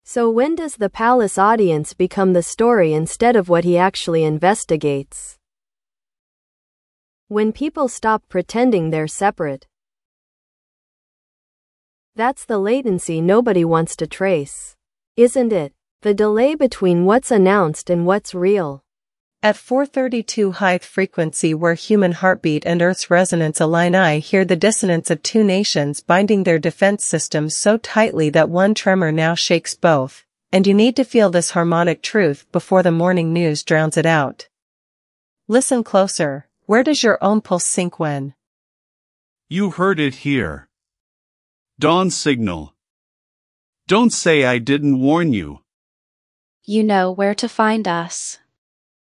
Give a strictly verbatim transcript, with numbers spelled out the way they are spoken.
So when does the palace audience become the story instead of what he actually investigates? When people stop pretending they're separate. That's the latency nobody wants to trace, isn't it? The delay between what's announced and what's real. At four thirty-two height frequency where human heartbeat and Earth's resonance align, I hear the dissonance of two nations binding their defense systems so tightly that one tremor now shakes both, and you need to feel this harmonic truth before the morning news drowns it out. Listen closer. Where does your own pulse sink when? You heard it here. Dawn signal. Don't say I didn't warn you. You know where to find us.